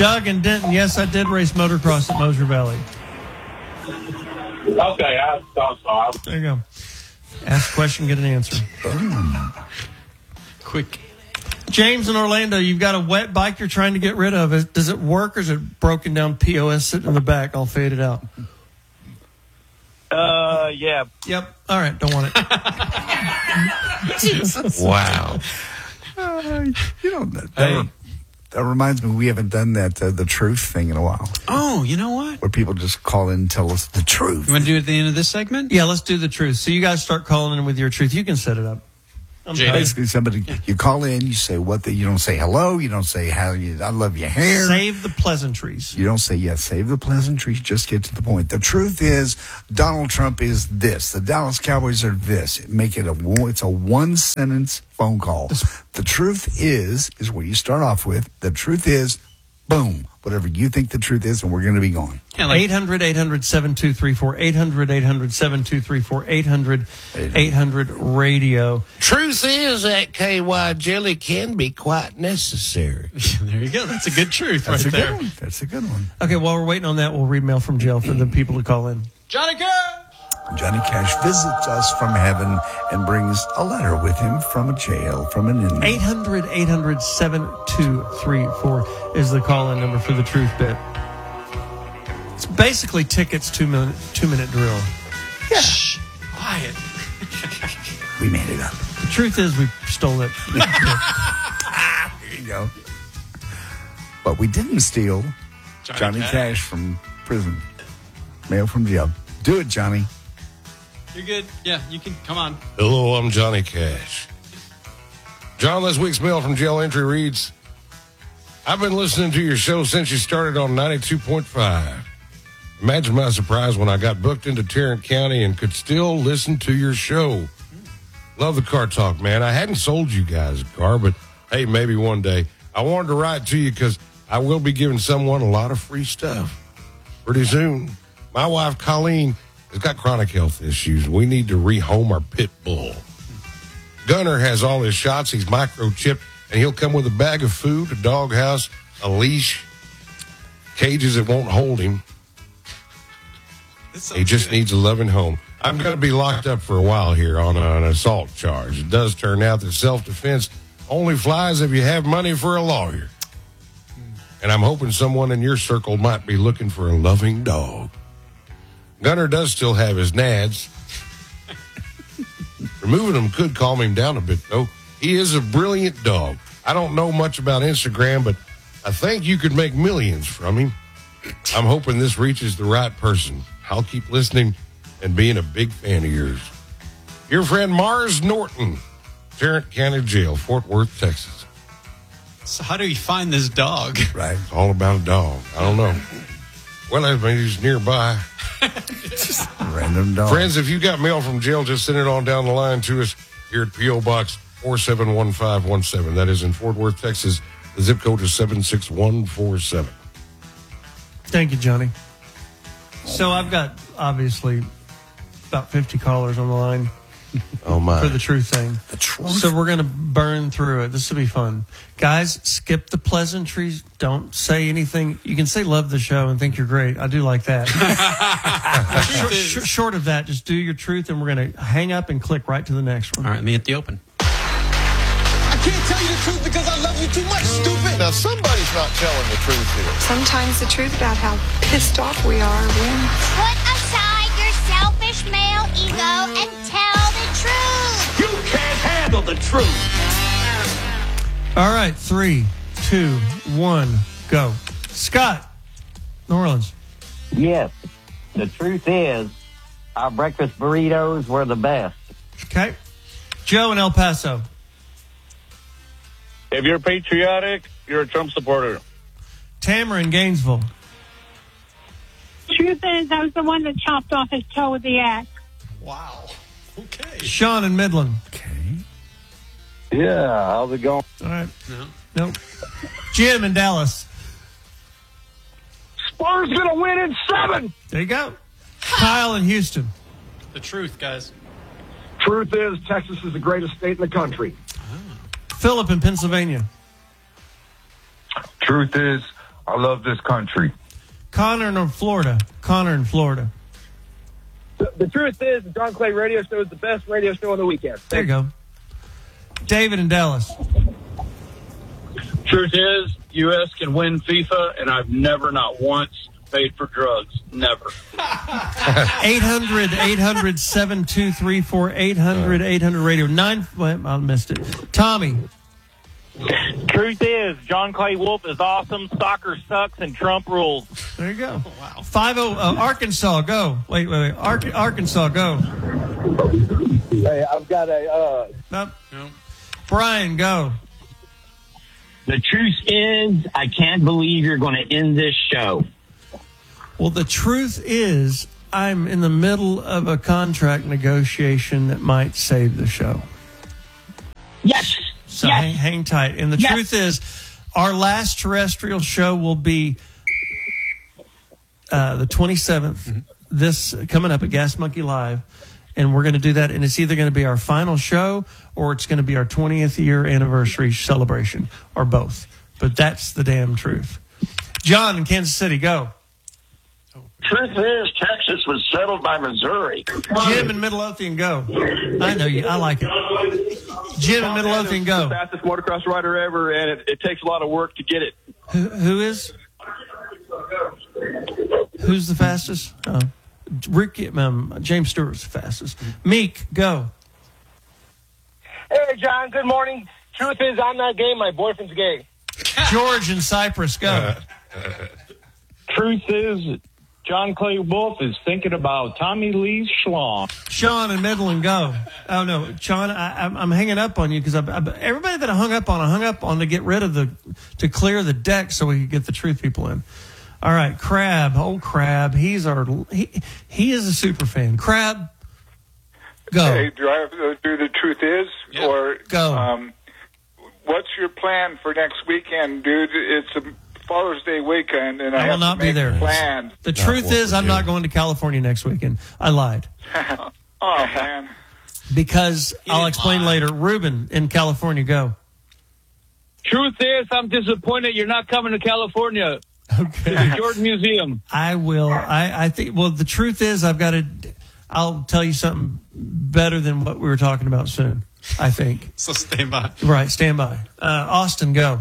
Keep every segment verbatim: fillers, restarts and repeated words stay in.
Doug and Denton, yes, I did race motocross at Mosher Valley. Okay, I thought so. I was- There you go. Ask a question, get an answer. Quick. James in Orlando, you've got a wet bike you're trying to get rid of. Is- Does it work, or is it broken down P O S sitting in the back all faded out? Uh, yeah. Yep. All right, don't want it. Wow. Uh, you know, that, Hey. that, that reminds me, we haven't done that, uh, the truth thing in a while, Oh, you know what? where people just call in and tell us the truth. You want to do it at the end of this segment? Yeah, let's do the truth. So you guys start calling in with your truth. You can set it up. I'm Jay, tired. Basically, somebody, you call in, you say what the, you don't say hello, you don't say how you, I love your hair. Save the pleasantries. You don't say yes, save the pleasantries, just get to the point. The truth is, Donald Trump is this. The Dallas Cowboys are this. Make it a, one- it's a one sentence phone call. The truth is, is what you start off with. The truth is, boom, whatever you think the truth is, and we're going to be gone. Yeah, like, eight hundred, eight hundred, seven two three four, eight hundred, eight hundred, seven two three four, eight hundred, eight hundred radio. Truth is that K Y jelly can be quite necessary. there you go. That's a good truth That's right a there. good one. That's a good one. Okay, while we're waiting on that, we'll read mail from jail for the people to call in. Johnny Cash! Johnny Cash visits us from heaven and brings a letter with him from a jail, from an inmate. eight hundred, eight hundred, seven two three four is the call-in number for the truth bit. It's basically tickets two minute two minute drill. Yeah, Shh. Quiet. we made it up. The truth is we stole it. There you go. But we didn't steal Johnny, Johnny Cash. Cash from prison. Mail from jail. Do it, Johnny. You're good. Yeah, you can. Come on. Hello, I'm Johnny Cash. John, this week's mail from jail entry reads, I've been listening to your show since you started on ninety-two point five. Imagine my surprise when I got booked into Tarrant County and could still listen to your show. Love the car talk, man. I hadn't sold you guys a car, but hey, maybe one day. I wanted to write to you because I will be giving someone a lot of free stuff pretty soon. My wife, Colleen, has got chronic health issues. We need to rehome our pit bull. Gunner has all his shots. He's microchipped, and he'll come with a bag of food, a doghouse, a leash, cages that won't hold him. He just needs a loving home. I'm going to be locked up for a while here on an assault charge. It does turn out that self-defense only flies if you have money for a lawyer. And I'm hoping someone in your circle might be looking for a loving dog. Gunner does still have his nads. Removing them could calm him down a bit, though. He is a brilliant dog. I don't know much about Instagram, but I think you could make millions from him. I'm hoping this reaches the right person. I'll keep listening and being a big fan of yours. Your friend Mars Norton, Tarrant County Jail, Fort Worth, Texas. So how do you find this dog? Right. It's all about a dog. I don't know. Well, I mean, he's nearby. Random dog. Friends, if you got mail from jail, just send it on down the line to us here at P O Box four seven one five one seven. That is in Fort Worth, Texas. The zip code is seven six one four seven. Thank you, Johnny. So I've got, obviously, about fifty callers on the line Oh, my. for the truth thing. The truth. So we're going to burn through it. This will be fun. Guys, skip the pleasantries. Don't say anything. You can say love the show and think you're great. I do like that. short, sh- short of that, just do your truth, and we're going to hang up and click right to the next one. All right, let me hit the open. I can't tell you the truth because I love you too much, stupid. Now, somebody's not telling the truth here. Sometimes the truth about how pissed off we are wins. Put aside your selfish male ego and tell the truth. You can't handle the truth. All right, three, two, one, go. Scott, New Orleans. Yes. The truth is, our breakfast burritos were the best. Okay. Joe in El Paso. If you're patriotic, you're a Trump supporter. Tamara in Gainesville. Truth is, I was the one that chopped off his toe with the axe. Wow. Okay. Sean in Midland. Okay. Yeah, how's it going? All right. No. Nope. Jim in Dallas. Spurs gonna win in seven. There you go. Kyle in Houston. The truth, guys. Truth is, Texas is the greatest state in the country. Philip in Pennsylvania. Truth is, I love this country. Connor in Florida. Connor in Florida. The, the truth is, the John Clay Radio Show is the best radio show on the weekend. There you go. David in Dallas. Truth is, U S can win FIFA, and I've never, not once, paid for drugs. Never. eight hundred, eight hundred, seven two three four, eight hundred, eight hundred radio. Nine, well, I missed it. Tommy. Truth is, John Clay Wolf is awesome, soccer sucks, and Trump rules. There you go. Wow. five oh, uh, Arkansas, go. Wait, wait, wait. Ar- Arkansas, go. Hey, I've got a... Uh... Nope. Nope. Brian, go. The truth is, I can't believe you're going to end this show. Well, the truth is, I'm in the middle of a contract negotiation that might save the show. Yes. So yes. Hang, hang tight. And the yes. truth is, our last terrestrial show will be uh, the twenty-seventh, mm-hmm. this coming up at Gas Monkey Live. And we're going to do that. And it's either going to be our final show or it's going to be our twentieth year anniversary celebration, or both. But that's the damn truth. John in Kansas City, go. Truth is, Texas was settled by Missouri. Jim in Midlothian, go. I know you. I like it. Jim in Midlothian, go. The fastest motocross rider ever, and it, it takes a lot of work to get it. Who, who is? Who's the fastest? Oh. Ricky, um, James Stewart's the fastest. Meek, go. Hey, John, good morning. Truth is, I'm not gay. My boyfriend's gay. George in Cyprus, go. Truth is, John Clay Wolf is thinking about Tommy Lee Schlong. Sean in Midland, go. Oh, no, Sean, I, I'm, I'm hanging up on you because everybody that I hung up on, I hung up on to get rid of the, to clear the deck so we could get the truth people in. All right, Crab, old Crab, he's our, he, he is a super fan. Crab, go. Hey, do I have to do the truth is? Yeah. Or go. Um, what's your plan for next weekend, dude? It's a Father's Day weekend, and I, I will have not to make be there. plans. The truth is, I'm not going to California next weekend. I lied. Oh, man. Because I'll explain later. Ruben in California, go. Truth is, I'm disappointed you're not coming to California. Okay. To the Jordan Museum. I will. I, I think, well, the truth is, I've got to, I'll tell you something better than what we were talking about soon, I think. So stand by. Right, stand by. Uh, Austin, go.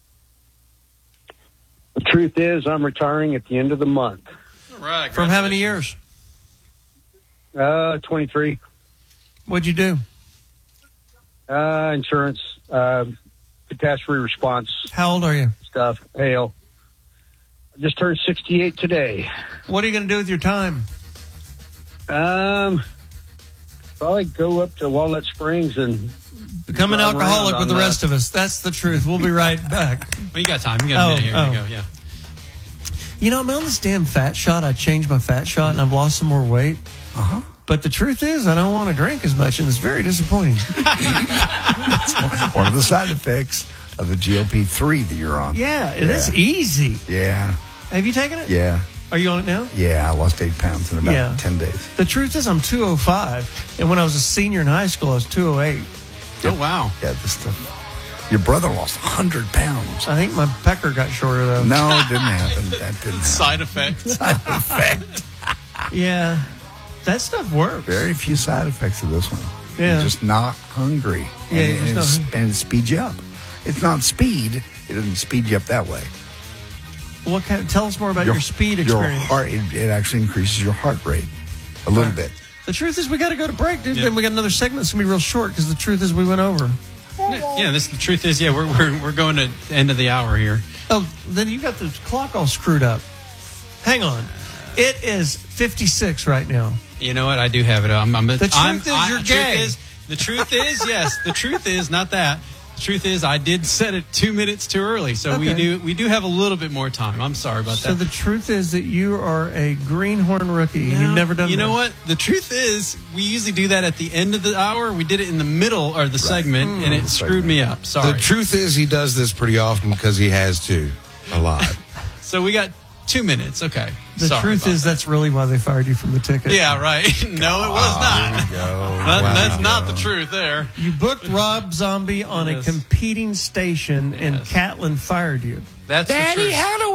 The truth is, I'm retiring at the end of the month. All right. From how many years? Uh, twenty-three. What'd you do? Uh, insurance, uh, catastrophe response. How old are you? Stuff, hail. I just turned sixty-eight today. What are you going to do with your time? Um, probably go up to Walnut Springs and become an alcoholic with the rest of us. That's the truth. We'll be right back. Well, you got time. You got a oh, minute here. Oh. You go. Yeah. You know, I'm on this damn fat shot. I changed my fat shot and I've lost some more weight. Uh huh. But the truth is, I don't want to drink as much, and it's very disappointing. That's one of the side effects of the G O P three that you're on. Yeah, it yeah. is easy. Yeah. Have you taken it? Yeah. Are you on it now? Yeah, I lost eight pounds in about yeah. ten days. The truth is, I'm two oh five, and when I was a senior in high school, I was two oh eight. Oh, wow. Yeah, this stuff. Your brother lost one hundred pounds. I think my pecker got shorter, though. No, it didn't happen. That didn't happen. Side effect. Side effect. Yeah. That stuff works. Very few side effects of this one. Yeah. You're just not hungry. Yeah, and, and, not it's, hungry. and it speeds you up. It's not speed. It doesn't speed you up that way. What kind of, tell us more about your, your speed experience. Your heart, it, it actually increases your heart rate a little right. bit. The truth is, we got to go to break, dude. Yeah. Then we got another segment. It's going to be real short because the truth is we went over. Yeah, this the truth is, yeah, we're we're we're going to the end of the hour here. Oh, then you got the clock all screwed up. Hang on. It is fifty-six right now. You know what? I do have it. I'm, I'm, the truth I'm, is I, you're the gay. Truth is, the truth is, yes. The truth is, not that. The truth is, I did set it two minutes too early, so okay. we do we do have a little bit more time. I'm sorry about so that. So the truth is that you are a greenhorn rookie. No, and you've never done. You that. know what? The truth is, we usually do that at the end of the hour. We did it in the middle or the right. segment, mm, and it screwed segment. me up. Sorry. The truth is, he does this pretty often because he has to, a lot. So we got two minutes. Okay. The Sorry truth is, that. that's really why they fired you from the ticket. Yeah, right. No, it was oh, not. Go. That, wow. That's not the truth there. You booked Rob Zombie on yes. a competing station, and yes. Catlin fired you. That's Daddy, the truth. how do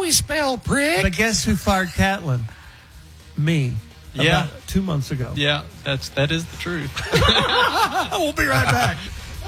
we spell, prick? But guess who fired Catlin? Me. Yeah. About two months ago. Yeah, that's that is the truth. We'll be right back.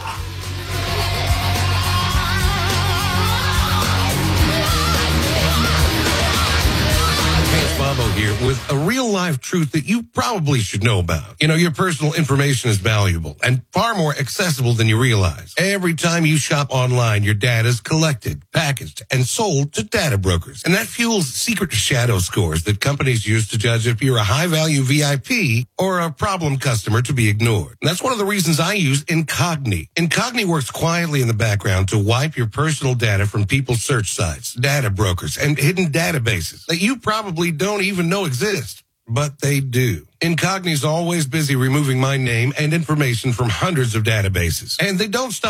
Bobo here with a real life truth that you probably should know about. You know, your personal information is valuable and far more accessible than you realize. Every time you shop online, your data is collected, packaged, and sold to data brokers. And that fuels secret shadow scores that companies use to judge if you're a high-value V I P or a problem customer to be ignored. And that's one of the reasons I use Incogni. Incogni works quietly in the background to wipe your personal data from people's search sites, data brokers, and hidden databases that you probably don't don't even know exist, but they do. Incogni's always busy removing my name and information from hundreds of databases, and they don't stop